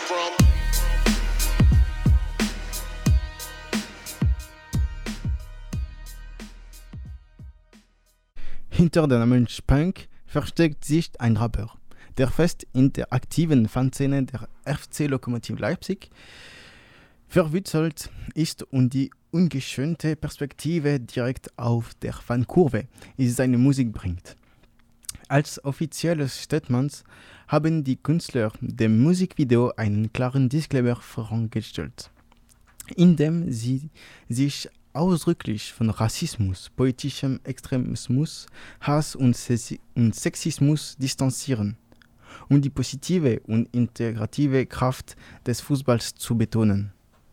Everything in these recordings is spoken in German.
Hinter dem Namen Spunk versteckt sich ein Rapper, der fest in der aktiven Fanszene der FC Lokomotive Leipzig verwurzelt ist und die ungeschönte Perspektive direkt auf der Fankurve seine Musik bringt. Als offizielles Statement haben die Künstler dem Musikvideo einen klaren Disclaimer vorangestellt, in dem sie sich ausdrücklich von Rassismus, politischem Extremismus, Hass und Sexismus distanzieren, um die positive und integrative Kraft des Fußballs zu betonen.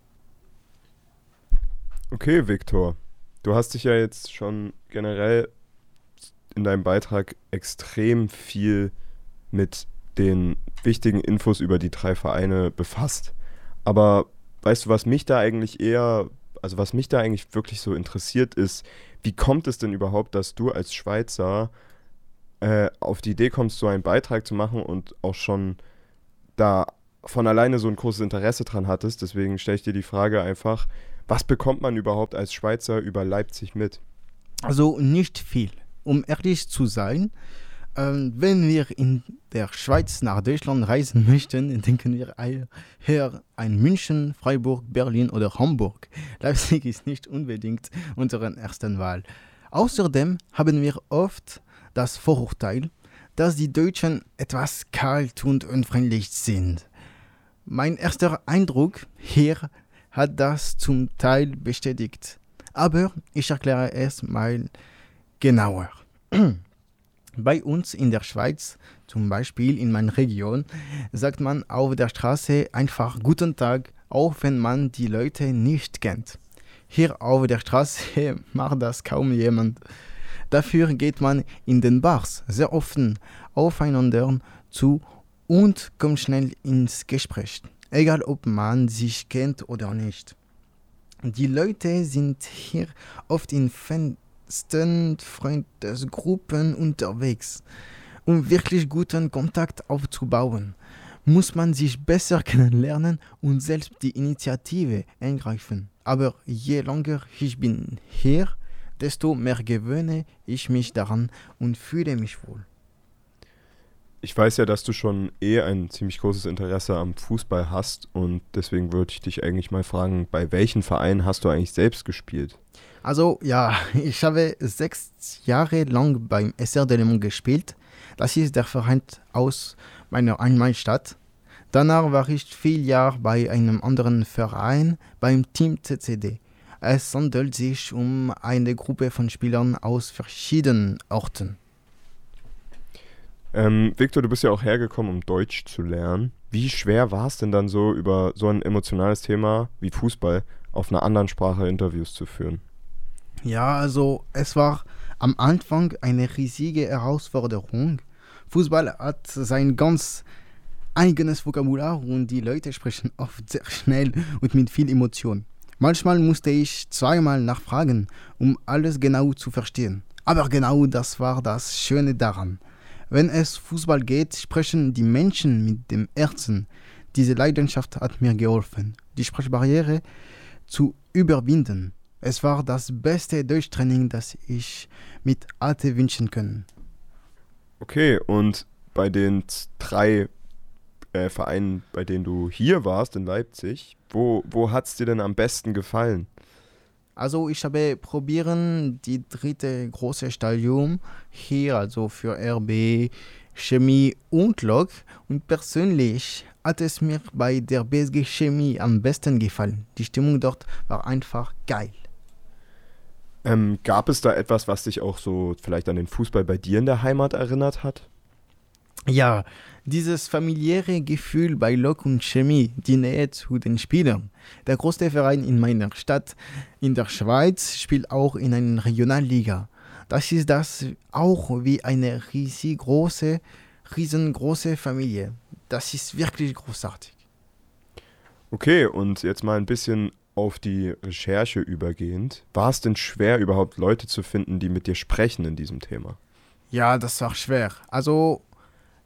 Okay, Viktor, du hast dich ja jetzt schon generell in deinem Beitrag extrem viel mit den wichtigen Infos über die 3 Vereine befasst. Aber weißt du, was mich da eigentlich wirklich so interessiert ist, wie kommt es denn überhaupt, dass du als Schweizer auf die Idee kommst, so einen Beitrag zu machen und auch schon da von alleine so ein großes Interesse dran hattest? Deswegen stelle ich dir die Frage einfach, was bekommt man überhaupt als Schweizer über Leipzig mit? Also nicht viel. Um ehrlich zu sein, wenn wir in der Schweiz nach Deutschland reisen möchten, denken wir eher an München, Freiburg, Berlin oder Hamburg. Leipzig ist nicht unbedingt unsere erste Wahl. Außerdem haben wir oft das Vorurteil, dass die Deutschen etwas kalt und unfreundlich sind. Mein erster Eindruck hier hat das zum Teil bestätigt. Aber ich erkläre es mal genauer. Bei uns in der Schweiz, zum Beispiel in meiner Region, sagt man auf der Straße einfach Guten Tag, auch wenn man die Leute nicht kennt. Hier auf der Straße macht das kaum jemand. Dafür geht man in den Bars sehr offen aufeinander zu und kommt schnell ins Gespräch, egal ob man sich kennt oder nicht. Die Leute sind hier oft in Freundesgruppen unterwegs. Um wirklich guten Kontakt aufzubauen, muss man sich besser kennenlernen und selbst die Initiative ergreifen. Aber je länger ich bin hier, desto mehr gewöhne ich mich daran und fühle mich wohl. Ich weiß ja, dass du schon ein ziemlich großes Interesse am Fußball hast und deswegen würde ich dich eigentlich mal fragen, bei welchen Vereinen hast du eigentlich selbst gespielt? Also ja, ich habe 6 Jahre lang beim SR Delémont gespielt. Das ist der Verein aus meiner Heimatstadt. Danach war ich 4 Jahre bei einem anderen Verein, beim Team CCD. Es handelt sich um eine Gruppe von Spielern aus verschiedenen Orten. Viktor, du bist ja auch hergekommen, um Deutsch zu lernen. Wie schwer war es denn dann so, über so ein emotionales Thema wie Fußball auf einer anderen Sprache Interviews zu führen? Ja, also es war am Anfang eine riesige Herausforderung. Fußball hat sein ganz eigenes Vokabular und die Leute sprechen oft sehr schnell und mit viel Emotion. Manchmal musste ich 2-mal nachfragen, um alles genau zu verstehen. Aber genau das war das Schöne daran. Wenn es Fußball geht, sprechen die Menschen mit dem Herzen. Diese Leidenschaft hat mir geholfen, die Sprachbarriere zu überwinden. Es war das beste Deutschtraining, das ich mit hatte wünschen können. Okay, und bei den 3 Vereinen, bei denen du hier warst in Leipzig, wo hat es dir denn am besten gefallen? Also ich habe probieren die 3. große Stadion hier, also für RB, Chemie und Lok. Und persönlich hat es mir bei der BSG Chemie am besten gefallen. Die Stimmung dort war einfach geil. Gab es da etwas, was dich auch so vielleicht an den Fußball bei dir in der Heimat erinnert hat? Ja, dieses familiäre Gefühl bei Lok und Chemie, die Nähe zu den Spielern. Der größte Verein in meiner Stadt in der Schweiz spielt auch in einer Regionalliga. Das ist das auch wie eine riesengroße Familie. Das ist wirklich großartig. Okay, und jetzt mal ein bisschen auf die Recherche übergehend. War es denn schwer, überhaupt Leute zu finden, die mit dir sprechen in diesem Thema? Ja, das war schwer. Also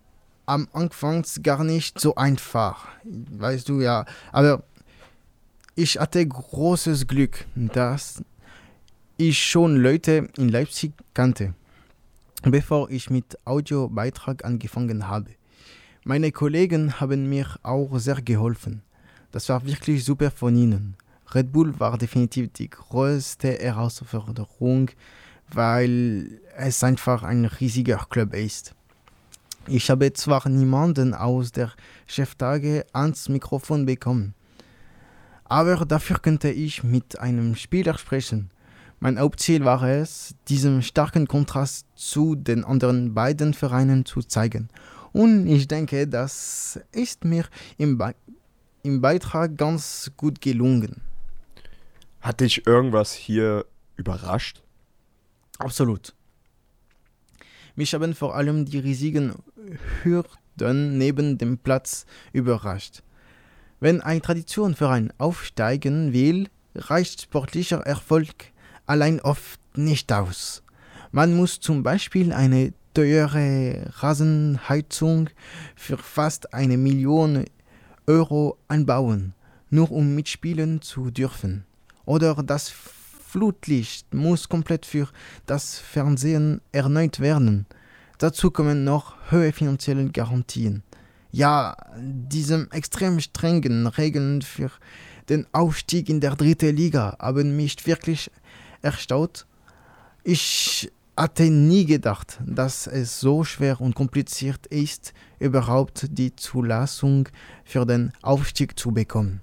am Anfang gar nicht so einfach, weißt du ja. Aber ich hatte großes Glück, dass ich schon Leute in Leipzig kannte, bevor ich mit Audiobeitrag angefangen habe. Meine Kollegen haben mir auch sehr geholfen. Das war wirklich super von ihnen. Red Bull war definitiv die größte Herausforderung, weil es einfach ein riesiger Club ist. Ich habe zwar niemanden aus der Cheftage ans Mikrofon bekommen, aber dafür könnte ich mit einem Spieler sprechen. Mein Hauptziel war es, diesen starken Kontrast zu den anderen beiden Vereinen zu zeigen. Und ich denke, das ist mir im Beitrag ganz gut gelungen. Hat dich irgendwas hier überrascht? Absolut. Mich haben vor allem die riesigen Hürden neben dem Platz überrascht. Wenn ein Traditionsverein aufsteigen will, reicht sportlicher Erfolg allein oft nicht aus. Man muss zum Beispiel eine teure Rasenheizung für fast 1 Million Euro anbauen, nur um mitspielen zu dürfen. Oder das Flutlicht muss komplett für das Fernsehen erneuert werden. Dazu kommen noch hohe finanzielle Garantien. Ja, diese extrem strengen Regeln für den Aufstieg in der 3. Liga haben mich wirklich erstaunt. Ich hatte nie gedacht, dass es so schwer und kompliziert ist, überhaupt die Zulassung für den Aufstieg zu bekommen.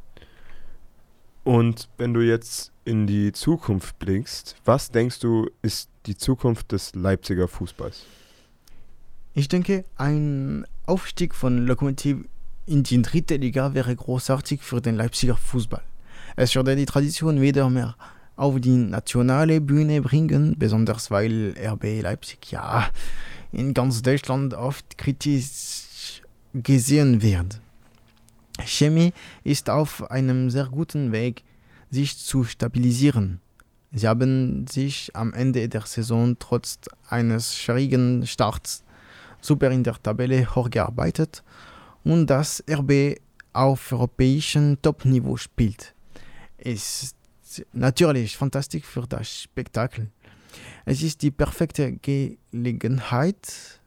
Und wenn du jetzt in die Zukunft blickst, was denkst du, ist die Zukunft des Leipziger Fußballs? Ich denke, ein Aufstieg von Lokomotiv in die 3. Liga wäre großartig für den Leipziger Fußball. Es würde die Tradition wieder mehr auf die nationale Bühne bringen, besonders weil RB Leipzig ja in ganz Deutschland oft kritisch gesehen wird. Chemie ist auf einem sehr guten Weg, sich zu stabilisieren. Sie haben sich am Ende der Saison trotz eines schwierigen Starts super in der Tabelle hochgearbeitet und das RB auf europäischem Top-Niveau spielt. Ist natürlich fantastisch für das Spektakel. Es ist die perfekte Gelegenheit,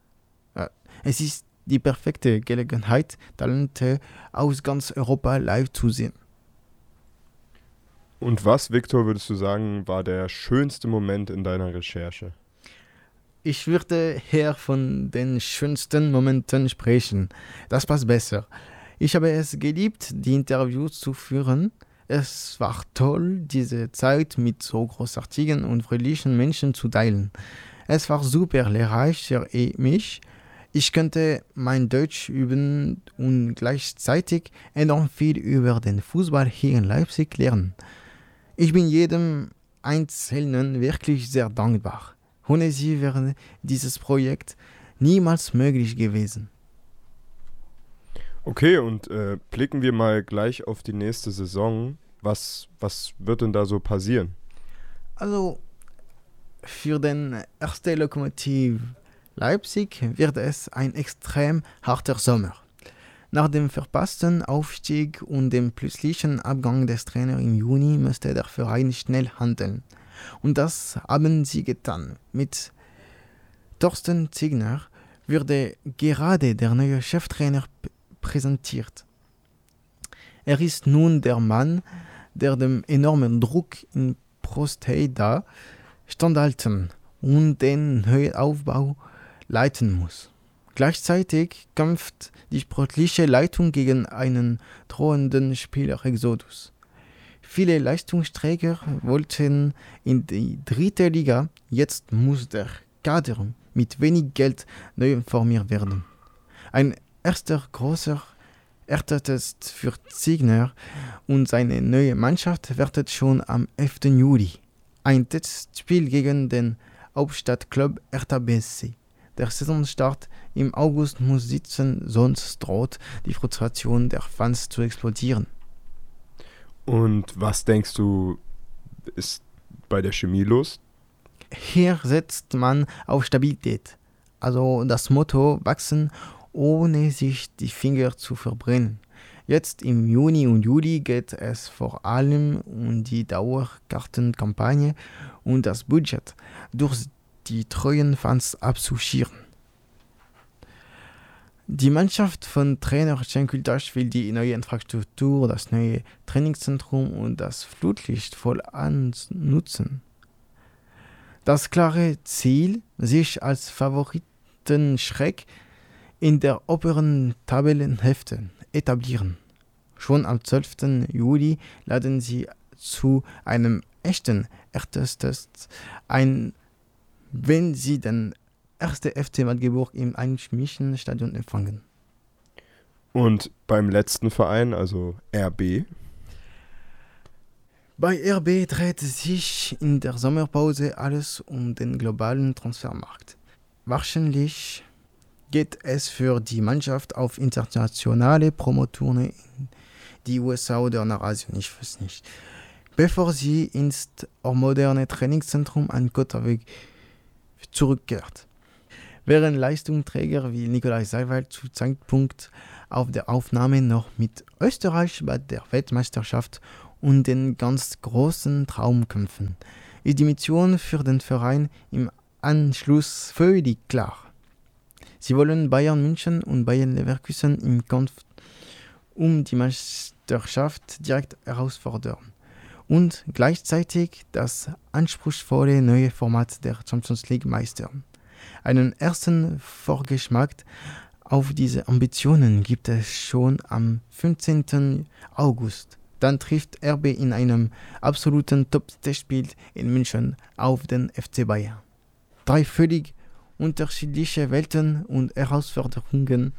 Talente aus ganz Europa live zu sehen. Und was, Viktor, würdest du sagen, war der schönste Moment in deiner Recherche? Ich würde eher von den schönsten Momenten sprechen. Das passt besser. Ich habe es geliebt, die Interviews zu führen. Es war toll, diese Zeit mit so großartigen und fröhlichen Menschen zu teilen. Es war super lehrreich für mich. Ich konnte mein Deutsch üben und gleichzeitig enorm viel über den Fußball hier in Leipzig lernen. Ich bin jedem Einzelnen wirklich sehr dankbar. Ohne sie wäre dieses Projekt niemals möglich gewesen. Okay, und blicken wir mal gleich auf die nächste Saison. Was wird denn da so passieren? Also, für den ersten Lokomotiv Leipzig wird es ein extrem harter Sommer. Nach dem verpassten Aufstieg und dem plötzlichen Abgang des Trainers im Juni musste der Verein schnell handeln. Und das haben sie getan. Mit Thorsten Ziegner wurde gerade der neue Cheftrainer präsentiert. Er ist nun der Mann, der dem enormen Druck in Prosteda standhalten und den Neuaufbau leiten muss. Gleichzeitig kämpft die sportliche Leitung gegen einen drohenden Spielerexodus. Viele Leistungsträger wollten in die 3. Liga, jetzt muss der Kader mit wenig Geld neu formiert werden. Ein erster großer Erntetest für Ziegner und seine neue Mannschaft wartet schon am 11. Juli. Ein Testspiel gegen den Hauptstadtklub Hertha BSC. Der Saisonstart im August muss sitzen, sonst droht die Frustration der Fans zu explodieren. Und was denkst du, ist bei der Chemie los? Hier setzt man auf Stabilität. Also das Motto wachsen ohne sich die Finger zu verbrennen. Jetzt im Juni und Juli geht es vor allem um die Dauerkartenkampagne und das Budget durch die treuen Fans abzuschirren. Die Mannschaft von Trainer Cenk Uytaş will die neue Infrastruktur, das neue Trainingszentrum und das Flutlicht voll nutzen. Das klare Ziel, sich als Favoritenschreck in der oberen Tabellenhälfte etablieren. Schon am 12. Juli laden sie zu einem echten Erstest ein, wenn sie den 1. FC Magdeburg im Einmischen Stadion empfangen. Und beim letzten Verein, also RB? Bei RB dreht sich in der Sommerpause alles um den globalen Transfermarkt. Wahrscheinlich geht es für die Mannschaft auf internationale Promotourne in die USA oder nach Asien, ich weiß nicht, bevor sie ins moderne Trainingszentrum an Kotterweg zurückkehrt. Während Leistungsträger wie Nikolai Seiwald zu Zeitpunkt auf der Aufnahme noch mit Österreich bei der Weltmeisterschaft und den ganz großen Traumkämpfen, ist die Mission für den Verein im Anschluss völlig klar. Sie wollen Bayern München und Bayern Leverkusen im Kampf um die Meisterschaft direkt herausfordern und gleichzeitig das anspruchsvolle neue Format der Champions League meistern. Einen ersten Vorgeschmack auf diese Ambitionen gibt es schon am 15. August. Dann trifft RB in einem absoluten Top-Testspiel in München auf den FC Bayern. 3 völlig unterschiedliche Welten und Herausforderungen.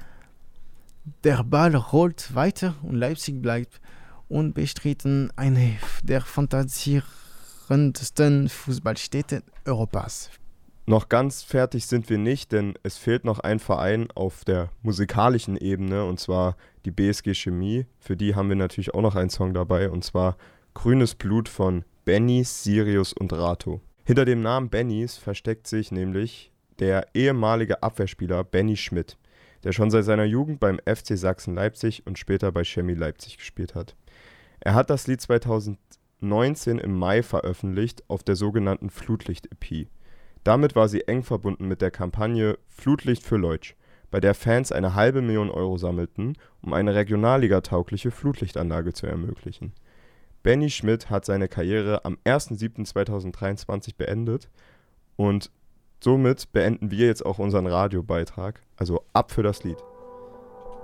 Der Ball rollt weiter und Leipzig bleibt unbestritten eine der fantasierendsten Fußballstädte Europas. Noch ganz fertig sind wir nicht, denn es fehlt noch ein Verein auf der musikalischen Ebene, und zwar die BSG Chemie. Für die haben wir natürlich auch noch einen Song dabei, und zwar Grünes Blut von Bennys, Sirius und Rato. Hinter dem Namen Bennys versteckt sich nämlich der ehemalige Abwehrspieler Benny Schmidt, der schon seit seiner Jugend beim FC Sachsen Leipzig und später bei Chemie Leipzig gespielt hat. Er hat das Lied 2019 im Mai veröffentlicht auf der sogenannten Flutlicht-EP. Damit war sie eng verbunden mit der Kampagne Flutlicht für Leutsch, bei der Fans eine 500.000 Euro sammelten, um eine regionalligataugliche Flutlichtanlage zu ermöglichen. Benny Schmidt hat seine Karriere am 1.7.2023 beendet und somit beenden wir jetzt auch unseren Radiobeitrag. Also ab für das Lied.